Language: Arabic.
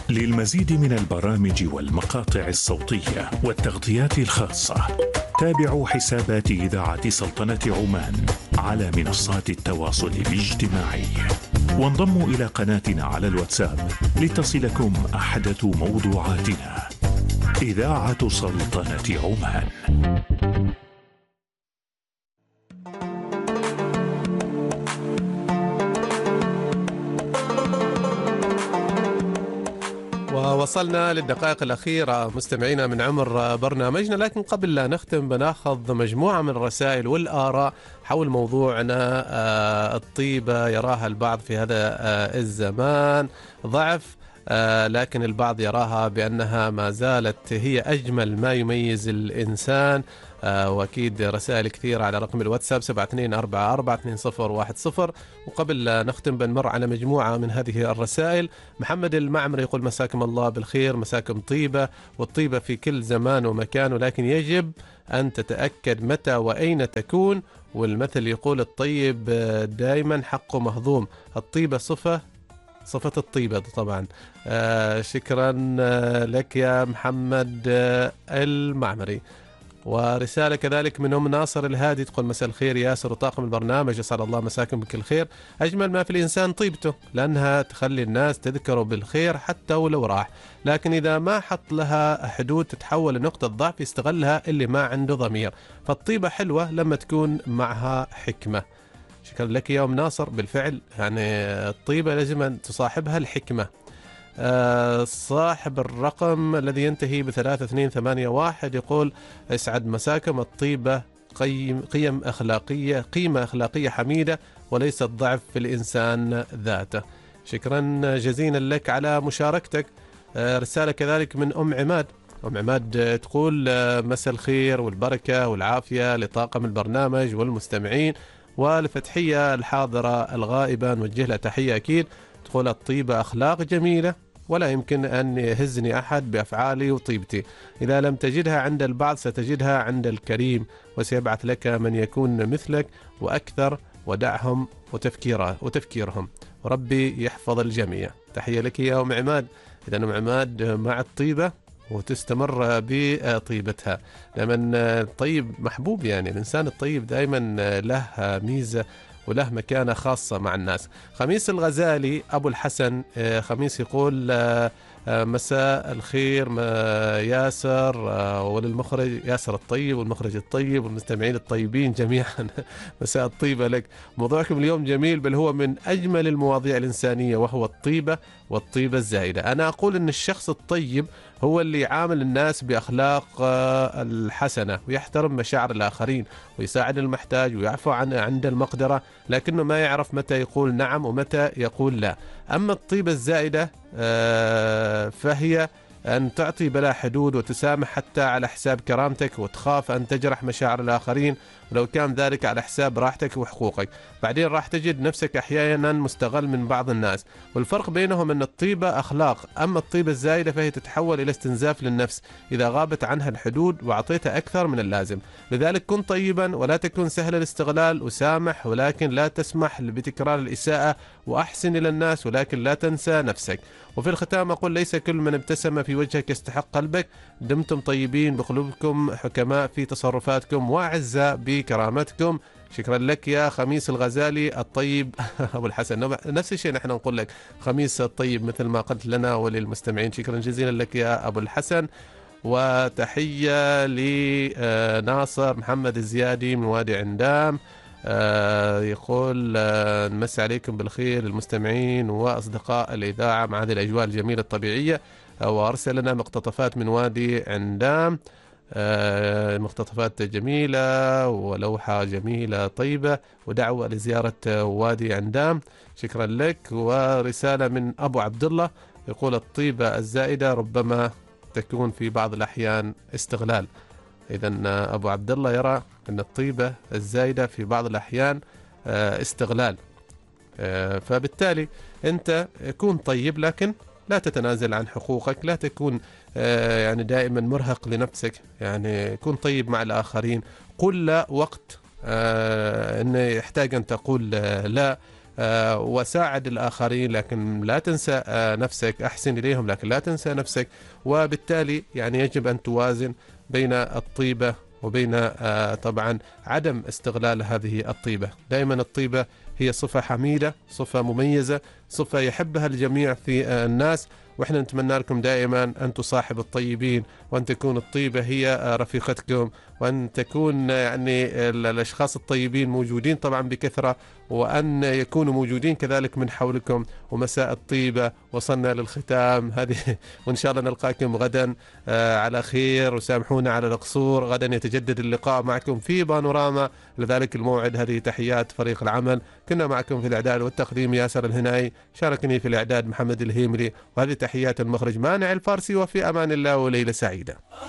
للمزيد من البرامج والمقاطع الصوتية والتغطيات الخاصة تابعوا حسابات إذاعة سلطنة عمان على منصات التواصل الاجتماعي، وانضموا إلى قناتنا على الواتساب لتصلكم أحدث موضوعاتنا. إذاعة سلطنة عمان. ووصلنا للدقائق الأخيرة مستمعينا من عمر برنامجنا، لكن قبل لا نختم بناخذ مجموعة من الرسائل والآراء حول موضوعنا. الطيبة يراها البعض في هذا الزمان ضعف، لكن البعض يراها بأنها ما زالت هي أجمل ما يميز الإنسان. وأكيد رسائل كثيرة على رقم الواتساب 72442010. وقبل لا نختم بنمر على مجموعة من هذه الرسائل. محمد المعمري يقول: مساكم الله بالخير، مساكم طيبة، والطيبة في كل زمان ومكان، ولكن يجب أن تتأكد متى وأين تكون. والمثل يقول: الطيب دائما حقه مهضوم. الطيبة صفة الطيبة طبعا. شكرا لك يا محمد المعمري. ورسالة كذلك من ناصر الهادي تقول: مساء الخير ياسر وطاقم البرنامج، أسعد الله مساكم بكل خير. أجمل ما في الإنسان طيبته، لأنها تخلي الناس تذكره بالخير حتى ولو راح، لكن إذا ما حط لها حدود تتحول لنقطة ضعف يستغلها اللي ما عنده ضمير. فالطيبة حلوة لما تكون معها حكمة. شكرا لك يا أم ناصر. بالفعل يعني الطيبة لازم أن تصاحبها الحكمة. صاحب الرقم الذي ينتهي ب3281 يقول: اسعد مساكم، الطيبة قيمة أخلاقية حميدة وليست ضعف في الإنسان ذاته. شكرا جزيلا لك على مشاركتك. رسالة كذلك من أم عماد تقول: مساء الخير والبركة والعافية لطاقم البرنامج والمستمعين، والفتحية الحاضرة الغائبة نوجه لها تحية أكيد. تقول: الطيبة أخلاق جميلة ولا يمكن أن يهزني أحد بأفعالي وطيبتي، إذا لم تجدها عند البعض ستجدها عند الكريم، وسيبعث لك من يكون مثلك وأكثر، ودعهم وتفكيرهم، وربي يحفظ الجميع. تحية لك يا أم عماد. إذا أم عماد مع الطيبة وتستمر بطيبتها، لمن الطيب محبوب، يعني الإنسان الطيب دائما له ميزة وله مكانة خاصة مع الناس. خميس الغزالي أبو الحسن خميس يقول: مساء الخير ياسر وللمخرج ياسر الطيب والمخرج الطيب والمستمعين الطيبين جميعا. مساء الطيبة لك. موضوعكم اليوم جميل، بل هو من أجمل المواضيع الإنسانية، وهو الطيبة والطيبة الزائدة. أنا أقول أن الشخص الطيب هو اللي يعامل الناس بأخلاق الحسنة، ويحترم مشاعر الآخرين، ويساعد المحتاج، ويعفو عند المقدرة، لكنه ما يعرف متى يقول نعم ومتى يقول لا. أما الطيبة الزائدة فهي أن تعطي بلا حدود وتسامح حتى على حساب كرامتك، وتخاف أن تجرح مشاعر الآخرين ولو كان ذلك على حساب راحتك وحقوقك. بعدين راح تجد نفسك أحيانا مستغل من بعض الناس، والفرق بينهم أن الطيبة أخلاق، أما الطيبة الزائدة فهي تتحول إلى استنزاف للنفس إذا غابت عنها الحدود وعطيتها أكثر من اللازم. لذلك كن طيبا ولا تكن سهل الاستغلال، وسامح ولكن لا تسمح بتكرار الإساءة، وأحسن إلى الناس ولكن لا تنسى نفسك. وفي الختام أقول: ليس كل من ابتسم في وجهك يستحق قلبك. دمتم طيبين بقلوبكم، حكماء في تصرفاتكم، وأعزاء بكرامتكم. شكرا لك يا خميس الغزالي الطيب أبو الحسن. نفس الشيء نحن نقول لك خميس الطيب مثل ما قلت لنا وللمستمعين. شكرا جزيلا لك يا أبو الحسن. وتحية لناصر محمد الزيادي من وادي عندام. يقول: نمسي عليكم بالخير المستمعين وأصدقاء الإذاعة مع هذه الأجواء الجميلة الطبيعية. وأرسل لنا مقتطفات من وادي عندام، مقتطفات جميلة ولوحة جميلة طيبة، ودعوة لزيارة وادي عندام. شكرا لك. ورسالة من أبو عبد الله يقول: الطيبة الزائدة ربما تكون في بعض الأحيان استغلال. إذن أبو عبد الله يرى أن الطيبة الزائدة في بعض الأحيان استغلال، فبالتالي أنت كون طيب لكن لا تتنازل عن حقوقك، لا تكون يعني دائما مرهق لنفسك، يعني كن طيب مع الآخرين. قل لا وقت أنه يحتاج أن تقول لا. وساعد الآخرين، لكن لا تنسى نفسك، أحسن إليهم لكن لا تنسى نفسك. وبالتالي يعني يجب أن توازن بين الطيبة وبين طبعا عدم استغلال هذه الطيبة. دائما الطيبة هي صفة حميدة، صفة مميزة، صفة يحبها الجميع في الناس، وإحنا نتمنى لكم دائما أن تصاحبوا الطيبين، وأن تكون الطيبة هي رفيقتكم، وأن تكون يعني الأشخاص الطيبين موجودين طبعا بكثرة، وأن يكونوا موجودين كذلك من حولكم. ومساء الطيبة، وصلنا للختام هذه، وإن شاء الله نلقاكم غدا على خير، وسامحونا على القصور. غدا يتجدد اللقاء معكم في بانوراما لذلك الموعد. هذه تحيات فريق العمل، كنا معكم في الإعداد والتقديم ياسر الهنائي، شاركني في الإعداد محمد الهيمري، وهذه تحيات المخرج مانع الفارسي، وفي أمان الله وليلة سعيدة.